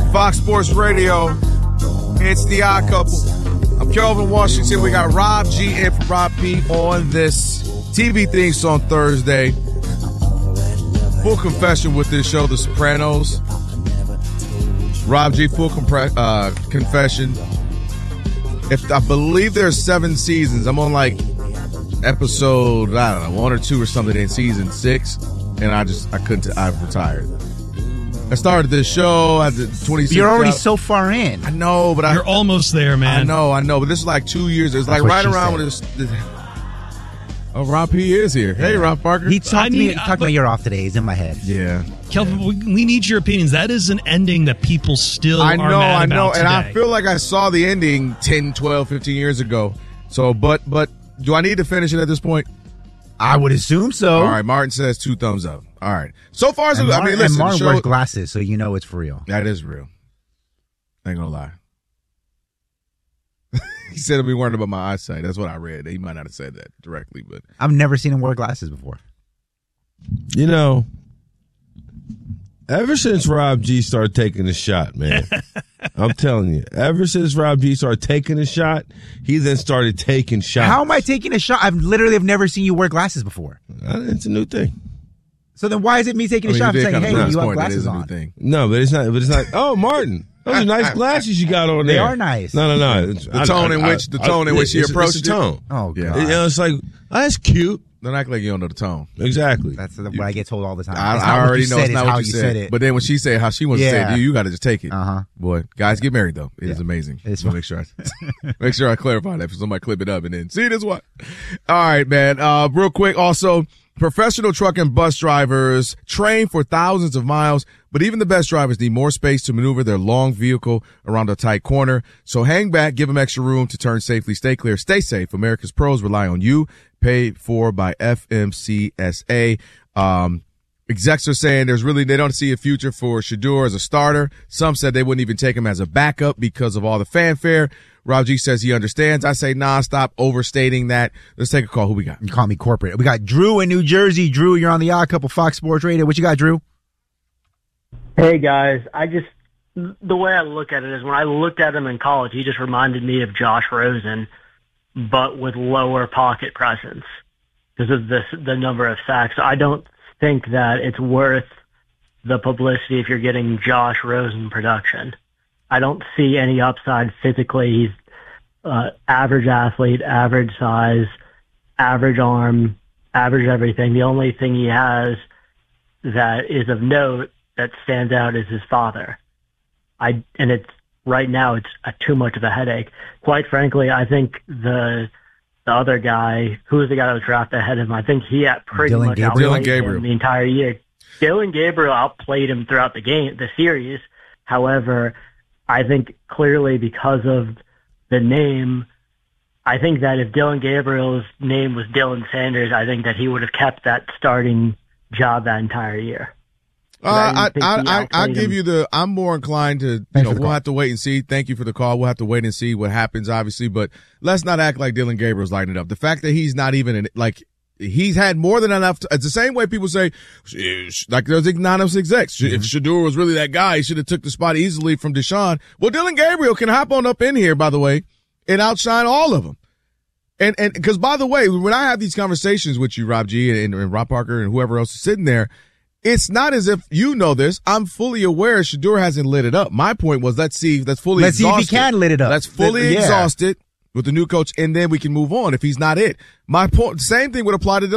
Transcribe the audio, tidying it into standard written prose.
Fox Sports Radio. It's the Odd Couple. I'm Kelvin Washington. We got Rob G and for Rob P on this TV theme song Thursday. Full confession with this show, The Sopranos. Rob G, full confession. If I believe there's 7 seasons, I'm on like episode, I don't know, 1 or 2 or something in season 6, and I've retired. I started this show at the 26. You're already so far in. I know, but you're almost there, man. I know, but this is like 2 years. It's like right around when this. Oh, Rob P is here. Hey, Rob Parker. He talked my ear off today. He's in my head. Yeah. Kelvin, we need your opinions. That is an ending that people still are mad about today. And I feel like I saw the ending 10, 12, 15 years ago. So, but do I need to finish it at this point? I would assume so. All right, Martin says 2 thumbs up. All right. So far, listen. And Martin wears glasses, so you know it's for real. That is real. I ain't gonna lie. He said he'll be worried about my eyesight. That's what I read. He might not have said that directly, but I've never seen him wear glasses before. You know, ever since Rob G started taking a shot, man, I'm telling you, ever since Rob G started taking a shot, he then started taking shots. How am I taking a shot? I've never seen you wear glasses before. It's a new thing. So then why is it me taking a shot and saying, hey, you have glasses on? No, but it's not. Oh, Martin. Those are nice glasses you got on there. They are nice. No. The tone in which she approached it's the tone. it. Oh, God. Yeah. It's like, that's cute. Don't act like you don't know the tone. Exactly. That's what I get told all the time. I already know it's not what you said. But then when she said how she wants to say it, you got to just take it. Uh-huh. Boy, guys, get married, though. It is amazing. It's make sure I clarify that for somebody clip it up and then see this what. All right, man. Real quick, also, professional truck and bus drivers train for thousands of miles, but even the best drivers need more space to maneuver their long vehicle around a tight corner. So hang back, give them extra room to turn safely. Stay clear, stay safe. America's pros rely on you. Paid for by FMCSA. Execs are saying they don't see a future for Shedeur as a starter. Some said they wouldn't even take him as a backup because of all the fanfare. Rob G says he understands. I say, nah, stop overstating that. Let's take a call. Who we got? You call me corporate. We got Drew in New Jersey. Drew, you're on the Odd Couple Fox Sports Radio. What you got, Drew? Hey, guys. The way I look at it is when I looked at him in college, he just reminded me of Josh Rosen, but with lower pocket presence because of the number of sacks. I don't think that it's worth the publicity if you're getting Josh Rosen production. I don't see any upside physically. He's average athlete, average size, average arm, average everything. The only thing he has that is of note that stands out is his father. Right now it's too much of a headache. Quite frankly, I think the other guy, who was the guy that was drafted ahead of him, I think he pretty much outplayed him the entire year. Dillon Gabriel outplayed him throughout the series. However, I think clearly because of the name, I think that if Dillon Gabriel's name was Dylan Sanders, I think that he would have kept that starting job that entire year. I give you I'm more inclined to, we'll have to wait and see. Thank you for the call. We'll have to wait and see what happens, obviously, but let's not act like Dillon Gabriel's lighting it up. The fact that he's not even he's had more than enough. It's the same way people say, like there's anonymous execs. If Shedeur was really that guy, he should have took the spot easily from Deshaun. Well, Dillon Gabriel can hop on up in here, by the way, and outshine all of them. And because, by the way, when I have these conversations with you, Rob G and Rob Parker and whoever else is sitting there, it's not as if you know this. I'm fully aware Shedeur hasn't lit it up. My point was, let's see if he can lit it up. Let's fully exhaust it with the new coach, and then we can move on if he's not it. My point, same thing would apply to